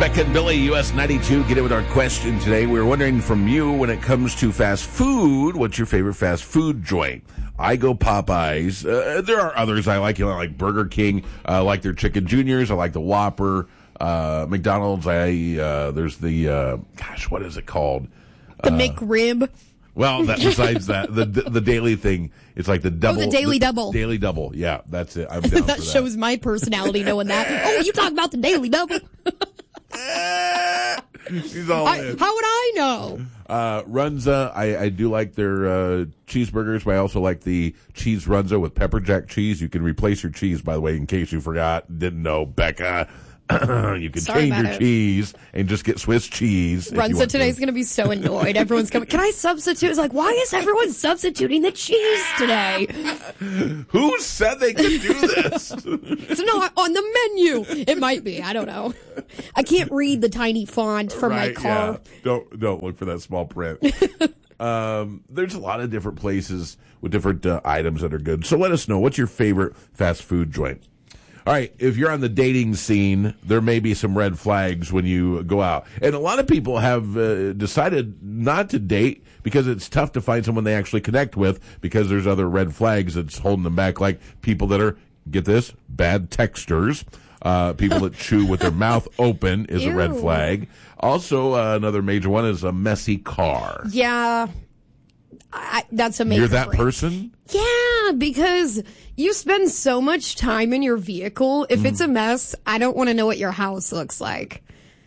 Becca and Billy, US 92, get in with our question today. We were wondering from you, when it comes to fast food, what's your favorite fast food joint? I go Popeyes. There are others I like. I like Burger King. I like their Chicken Juniors. I like the Whopper. McDonald's, there's the, what is it called? The McRib. Well, besides that, the daily thing, it's like the double. Oh, the Daily Double. Daily Double, yeah, that's it. I'm down that for shows my personality knowing that. Oh, you talk about the Daily Double. She's all in. How would I know? Runza, I do like their cheeseburgers, but I also like the cheese Runza with pepper jack cheese. You can replace your cheese, by the way, in case you didn't know, Becca. You can change your cheese and just get Swiss cheese. Runza today's going to be so annoyed. Everyone's coming. Can I substitute? It's like, why is everyone substituting the cheese today? Who said they could do this? It's not on the menu. It might be. I don't know. I can't read the tiny font from my car. Yeah. Don't look for that small print. There's a lot of different places with different items that are good. So let us know, what's your favorite fast food joint? All right, if you're on the dating scene, there may be some red flags when you go out. And a lot of people have decided not to date because it's tough to find someone they actually connect with because there's other red flags that's holding them back, like people that are, get this, bad texters. People that chew with their mouth open is a red flag. Also, another major one is a messy car. Yeah. That's a major You're that break. person? Yeah, because you spend so much time in your vehicle. If it's a mess, I don't want to know what your house looks like.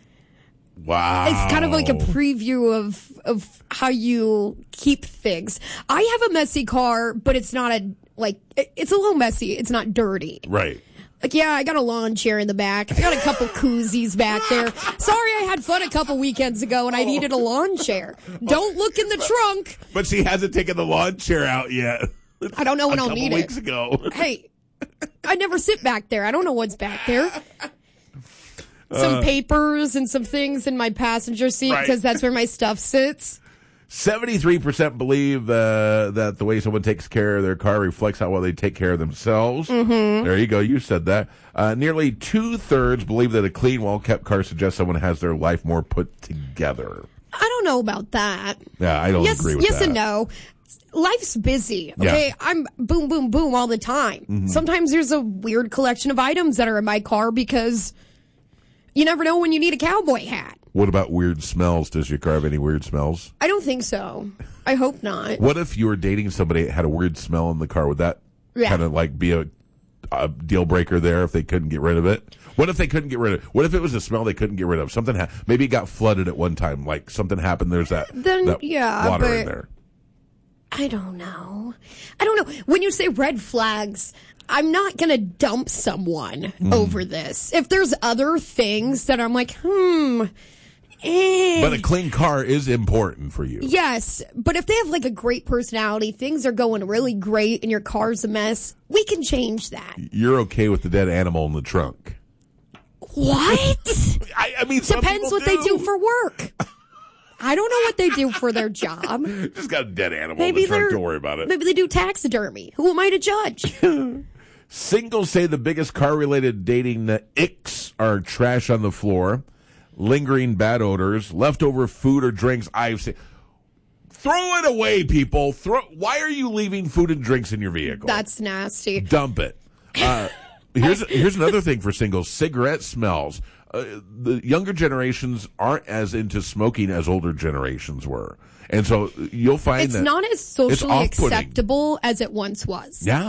Wow. It's kind of like a preview of how you keep things. I have a messy car, but it's not it's a little messy. It's not dirty. Right. Like, yeah, I got a lawn chair in the back. I got a couple koozies back there. Sorry, I had fun a couple weekends ago and I needed a lawn chair. Don't look in the trunk. But she hasn't taken the lawn chair out yet. I don't know when I'll need it. A couple weeks ago. Hey, I never sit back there. I don't know what's back there. Some papers and some things in my passenger seat because that's where my stuff sits. 73% believe that the way someone takes care of their car reflects how well they take care of themselves. Mm-hmm. There you go. You said that. Nearly 2/3 believe that a clean, well-kept car suggests someone has their life more put together. I don't know about that. Yeah, I don't agree with that. Yes and no. Life's busy, okay? Yeah. I'm boom, boom, boom all the time. Mm-hmm. Sometimes there's a weird collection of items that are in my car because you never know when you need a cowboy hat. What about weird smells? Does your car have any weird smells? I don't think so. I hope not. What if you were dating somebody that had a weird smell in the car? Would that kind of like be a deal breaker there if they couldn't get rid of it? What if they couldn't get rid of it? What if it was a smell they couldn't get rid of? Something maybe it got flooded at one time. Like something happened. There's that water in there. I don't know. When you say red flags, I'm not going to dump someone over this. If there's other things that I'm like, But a clean car is important for you. Yes, but if they have like a great personality, things are going really great and your car's a mess, we can change that. You're okay with the dead animal in the trunk. What? I mean, depends what they do for work. I don't know what they do for their job. Just got a dead animal in the trunk. Don't worry about it. Maybe they do taxidermy. Who am I to judge? Singles say the biggest car-related dating icks are trash on the floor, lingering bad odors, leftover food or drinks. I've seen. Throw it away, people. Why are you leaving food and drinks in your vehicle? That's nasty. Dump it. Here's another thing for singles: cigarette smells. The younger generations aren't as into smoking as older generations were. And so you'll find it's not as socially acceptable as it once was. Yeah.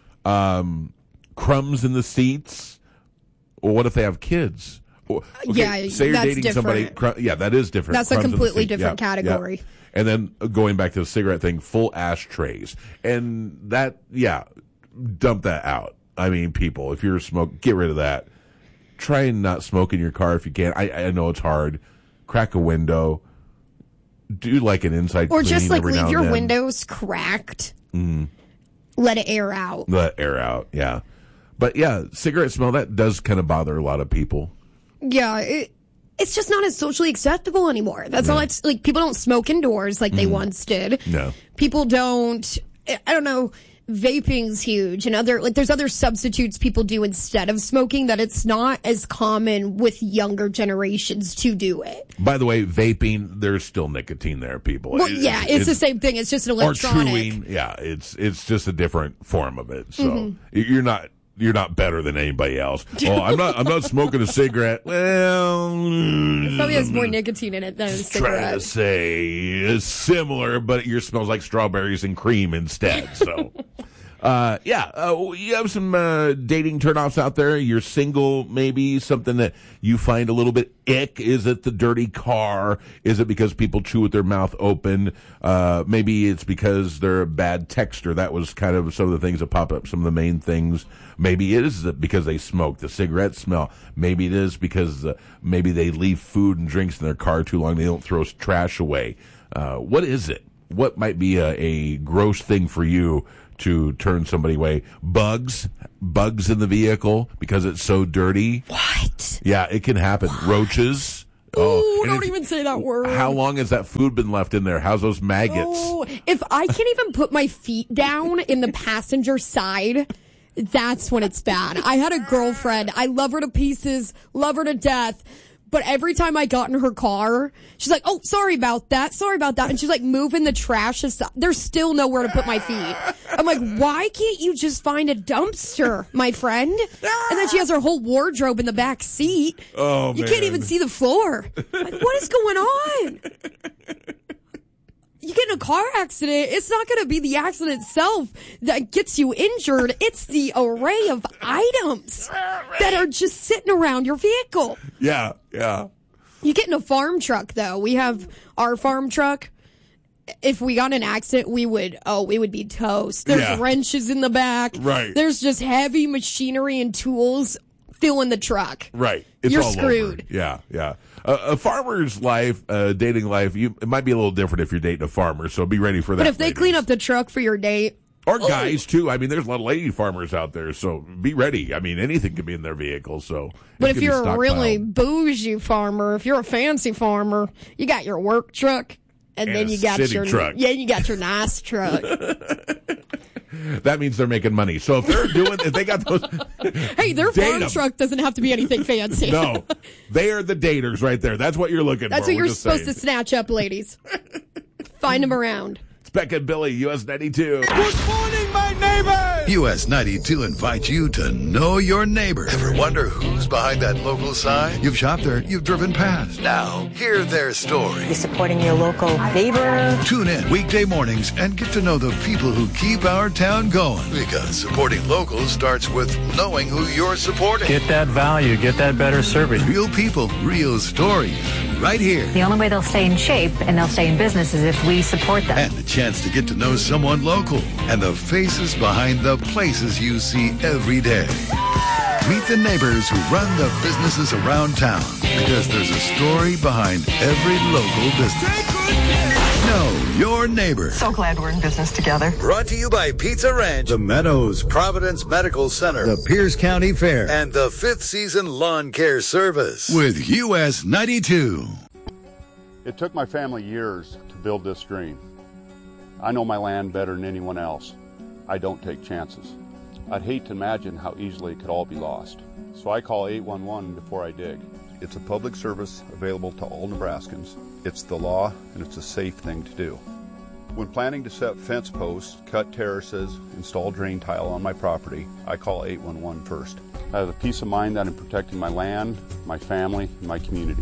Crumbs in the seats. Or what if they have kids? Say you're dating different. somebody. That is different. That's a completely different category. Yeah. And then going back to the cigarette thing, full ashtrays. And that, dump that out. I mean, people, if you're a smoke, get rid of that. Try and not smoke in your car if you can. I know it's hard. Crack a window. Do like an inside clean. Or just like leave your then. Windows cracked. Mm-hmm. Let it air out. Let it air out, yeah. But cigarette smell, that does kind of bother a lot of people. Yeah, it's just not as socially acceptable anymore. That's all it's like. People don't smoke indoors like they once did. No. People don't, I don't know. vaping's huge, and there's other substitutes people do instead of smoking that it's not as common with younger generations to do it. By the way, vaping, there's still nicotine there, people. Well, it's the same thing. It's just an electronic. Or chewing, yeah, it's just a different form of it. So you're not better than anybody else. Oh, I'm not smoking a cigarette. Well, it probably has more nicotine in it than a cigarette. Trying to say it's similar, but yours smells like strawberries and cream instead. So, you have some dating turnoffs out there. You're single, maybe something that you find a little bit ick. Is it the dirty car? Is it because people chew with their mouth open? Maybe it's because they're a bad texter. That was kind of some of the things that pop up, some of the main things. Maybe it is because they smoke, the cigarette smell. Maybe it is because maybe they leave food and drinks in their car too long. They don't throw trash away. What is it? What might be a gross thing for you to turn somebody away? Bugs in the vehicle because it's so dirty. What? Yeah, it can happen. What? Roaches. Oh, don't even say that word. How long has that food been left in there? How's those maggots? Oh, if I can't even put my feet down in the passenger side, that's when it's bad. I had a girlfriend. I love her to pieces, love her to death. But every time I got in her car, she's like, oh, sorry about that. And she's like moving the trash aside. There's still nowhere to put my feet. I'm like, why can't you just find a dumpster, my friend? And then she has her whole wardrobe in the back seat. Oh, you can't even see the floor. Like, what is going on? You get in a car accident, it's not going to be the accident itself that gets you injured. It's the array of items that are just sitting around your vehicle. Yeah. You get in a farm truck, though. We have our farm truck. If we got in an accident, we would be toast. There's wrenches in the back. Right. There's just heavy machinery and tools filling the truck. Right. You're all screwed. Over. Yeah. A farmer's life, dating life, it might be a little different if you're dating a farmer, so be ready for that. But if they clean up the truck for your date. Or guys, too. I mean, there's a lot of lady farmers out there, so be ready. I mean, anything can be in their vehicle, so. But if you're a really bougie farmer, if you're a fancy farmer, you got your work truck, and then you got your truck. Yeah, you got your nice truck. That means they're making money. So if they got those. Hey, their farm truck doesn't have to be anything fancy. No, they are the daters right there. That's what you're looking for. That's what you're supposed to snatch up, ladies. Find them around. It's Becca and Billy, US 92. Good morning, my neighbors! US 92 invites you to know your neighbor. Ever wonder who's behind that local sign? You've shopped there, you've driven past. Now, hear their story. You're supporting your local neighbor. Tune in weekday mornings and get to know the people who keep our town going. Because supporting locals starts with knowing who you're supporting. Get that value, get that better service. Real people, real stories, right here. The only way they'll stay in shape and they'll stay in business is if we support them. And the chance to get to know someone local and the faces behind the places you see every day. Meet the neighbors who run the businesses around town, because there's a story behind every local business. Know your neighbor. So glad we're in business together. Brought to you by Pizza Ranch, The Meadows, Providence Medical Center, the Pierce County Fair, and the 5th Season Lawn Care Service with US 92. It took my family years to build this dream. I know my land better than anyone else. I don't take chances. I'd hate to imagine how easily it could all be lost. So I call 811 before I dig. It's a public service available to all Nebraskans. It's the law, and it's a safe thing to do. When planning to set fence posts, cut terraces, install drain tile on my property, I call 811 first. I have the peace of mind that I'm protecting my land, my family, and my community.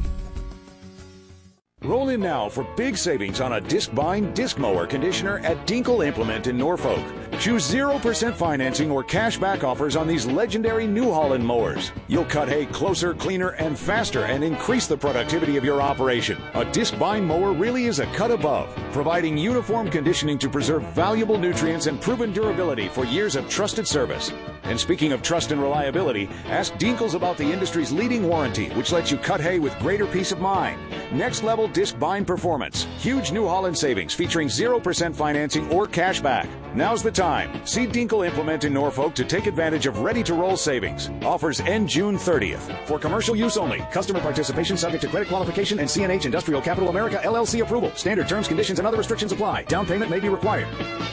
Roll in now for big savings on a disc-bind disc mower conditioner at Dinkle Implement in Norfolk. Choose 0% financing or cash back offers on these legendary New Holland mowers. You'll cut hay closer, cleaner, and faster and increase the productivity of your operation. A disc-bind mower really is a cut above, providing uniform conditioning to preserve valuable nutrients and proven durability for years of trusted service. And speaking of trust and reliability, ask Dinkles about the industry's leading warranty, which lets you cut hay with greater peace of mind. Next level disc bind performance. Huge New Holland savings featuring 0% financing or cash back. Now's the time. See Dinkle Implement in Norfolk to take advantage of ready-to-roll savings. Offers end June 30th. For commercial use only. Customer participation subject to credit qualification and CNH Industrial Capital America LLC approval. Standard terms, conditions, and other restrictions apply. Down payment may be required.